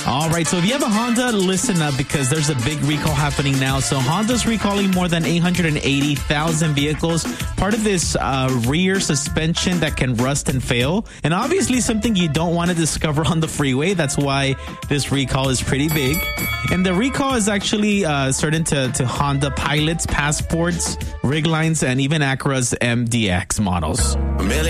All right, so if you have a Honda, listen up because there's a big recall happening now. So Honda's recalling more than 880,000 vehicles, part of this rear suspension that can rust and fail. And obviously something you don't want to discover on the freeway. That's why this recall is pretty big. And the recall is actually certain to Honda Pilots, Passports, Riglines, and even Acura's MDX models.